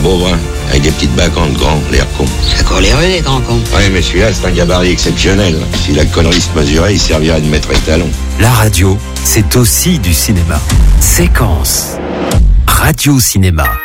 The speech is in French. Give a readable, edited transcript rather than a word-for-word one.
beau brun, avec des petites bacantes grands, l'air con. C'est coléreux, les grands cons. Ouais, mais celui-là, c'est un gabarit exceptionnel. Si la connerie se mesurait, il servirait de maître étalon. La radio, c'est aussi du cinéma. Séquence. Radio Cinéma.